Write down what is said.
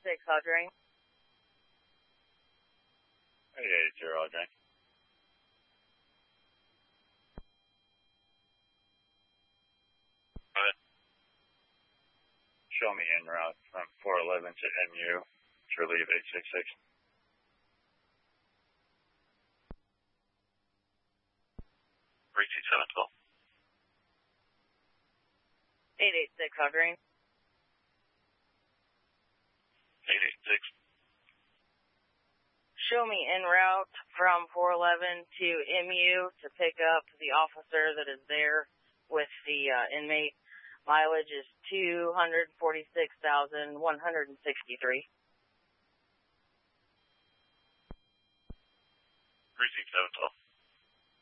Audrain. 880 Audrain. Show me en route from 411 to MU to relieve 866. Reaching 712. 886 Audrain. 886. Show me en route from 411 to MU to pick up the officer that is there with the inmate. Mileage is 246,163. Precinct 712.